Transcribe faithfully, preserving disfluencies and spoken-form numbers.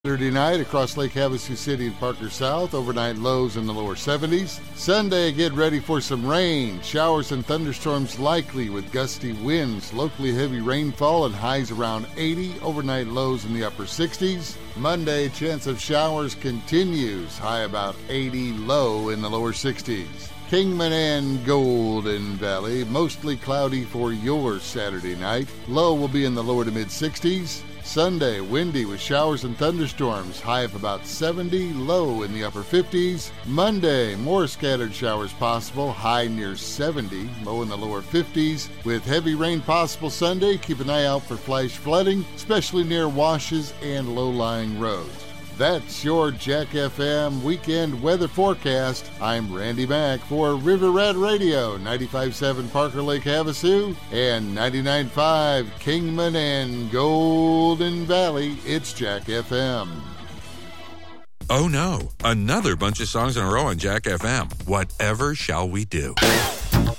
Saturday night across Lake Havasu City and Parker South, overnight lows in the lower seventies. Sunday, get ready for some rain. Showers and thunderstorms likely with gusty winds, locally heavy rainfall and highs around eighty, overnight lows in the upper sixties. Monday, chance of showers continues, high about eighty, low in the lower sixties. Kingman and Golden Valley, mostly cloudy for your Saturday night. Low will be in the lower to mid-sixties. Sunday, windy with showers and thunderstorms, high of about seventy, low in the upper fifties. Monday, more scattered showers possible, high near seventy, low in the lower fifties. With heavy rain possible Sunday, keep an eye out for flash flooding, especially near washes and low-lying roads. That's your Jack F M weekend weather forecast. I'm Randy Mack for River Rat Radio, ninety-five point seven Parker Lake Havasu and ninety-nine point five Kingman and Golden Valley. It's Jack F M. Oh no, another bunch of songs in a row on Jack F M. Whatever shall we do?